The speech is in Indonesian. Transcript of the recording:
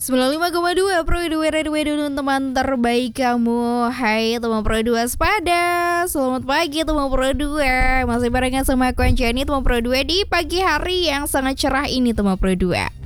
95,2 Pro 2 Radio teman terbaik kamu. Hai teman Pro 2 Waspada. Selamat pagi teman Pro 2. Masih barengan sama aku Anjani teman Pro 2 di pagi hari yang sangat cerah ini teman Pro 2.